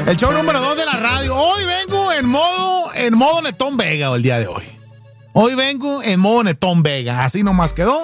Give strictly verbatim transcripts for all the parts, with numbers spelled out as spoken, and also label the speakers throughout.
Speaker 1: El show número dos de la radio. Hoy vengo en modo, en modo Netón Vega el día de hoy. Hoy vengo en modo Netón Vega. Así nomás quedó.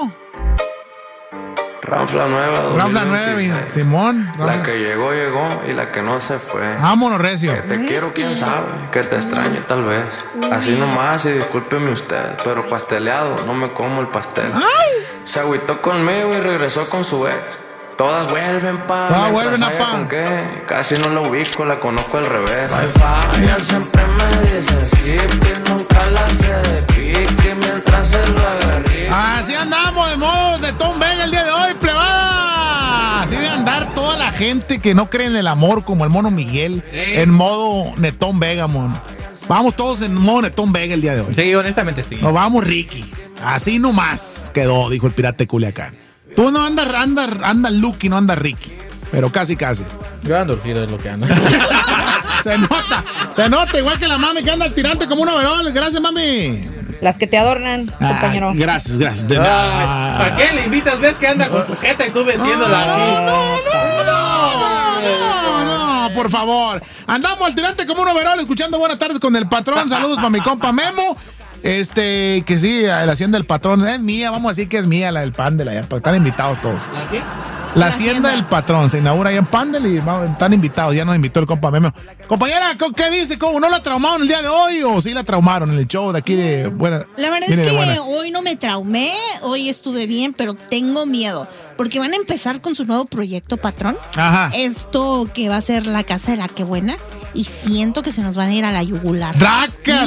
Speaker 2: Ranfla nueva,
Speaker 1: Ranfla nueva, Simón. Ranfla.
Speaker 2: La que llegó, llegó y la que no se fue.
Speaker 1: Vámonos, recio.
Speaker 2: Que te quiero, quién sabe. Que te extrañe, tal vez. Así nomás, y discúlpeme usted. Pero pasteleado, no me como el pastel.
Speaker 1: Ay.
Speaker 2: Se agüitó conmigo y regresó con su ex. Todas vuelven, pa.
Speaker 1: Todas vuelven, pa.
Speaker 2: ¿Con qué? Casi no la ubico, la conozco al revés. Wi-Fi, ella siempre me dice sí, que nunca la hace de pique mientras se lo agarré.
Speaker 1: Así andamos de modo Netón Vega el día de hoy, plebada. Así debe andar toda la gente que no cree en el amor, como el mono Miguel, sí. En modo Netón Vega, mono. Vamos todos en modo Netón Vega el día de hoy.
Speaker 3: Sí, honestamente sí.
Speaker 1: Nos vamos, Ricky. Así nomás quedó, dijo el pirata de Culiacán. Tú no andas, andas, andas Lucky, no andas Ricky. Pero casi, casi.
Speaker 3: Yo ando urgido, es lo que ando.
Speaker 1: Se nota, se nota, igual que la mami que anda al tirante como un overol. Gracias, mami.
Speaker 4: Las que te adornan, ah, compañero.
Speaker 1: Gracias, gracias. De
Speaker 3: nada. ¿Para qué le invitas? ¿Ves que anda con su jeta y tú vendiéndola?
Speaker 1: No, no, no, no, no, no, no, por favor. Andamos al tirante como un overol, escuchando Buenas Tardes con el Patrón. Saludos para mi compa Memo. Este, que sí, la hacienda del Patrón es mía, vamos a decir que es mía, la del Pandel, allá, están invitados todos.
Speaker 3: ¿La qué?
Speaker 1: La hacienda del Patrón se inaugura allá en Pandel y vamos, están invitados, ya nos invitó el compa Memo. Compañera, ¿qué dice? ¿Cómo no la traumaron el día de hoy o sí la traumaron en el show de aquí de Buenas?
Speaker 5: La verdad es que hoy no me traumé, hoy estuve bien, pero tengo miedo. Porque van a empezar con su nuevo proyecto, Patrón.
Speaker 1: Ajá.
Speaker 5: Esto que va a ser la casa de la que buena. Y siento que se nos van a ir a la yugular.
Speaker 1: ¡Draca!